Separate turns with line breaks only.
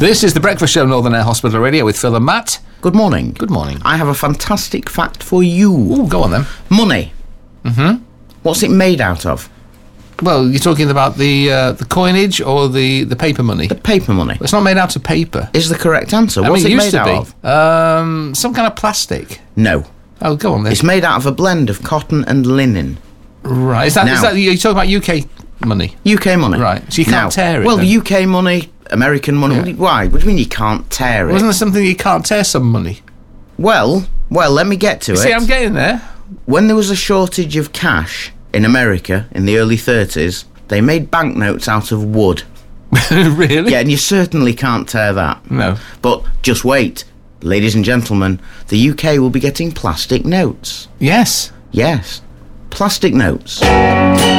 This is the Breakfast Show, Northern Air Hospital Radio with Phil and Matt.
Good morning.
Good morning.
I have a fantastic fact for you.
Ooh, go on then.
Money. Mm-hmm. What's it made out of?
Well, you're talking about the coinage or the paper money?
The paper money.
It's not made out of paper.
Is the correct answer.
I
What's
mean,
it
used
made
to
out
be.
of?
Some kind of plastic.
No.
Oh, go on then.
It's made out of a blend of cotton and linen.
Right. Is that you're talking about UK money?
UK money.
Right. So you can't tear it.
Well,
then?
UK money, American money.
Yeah.
Why? What do you mean you can't tear it?
Wasn't there something you can't tear some money?
Well, let me get to it.
See, I'm getting there.
When there was a shortage of cash in America in the early 30s, they made banknotes out of wood.
Really?
Yeah, and you certainly can't tear that.
No.
But just wait. Ladies and gentlemen, the UK will be getting plastic notes.
Yes.
Yes. Plastic notes.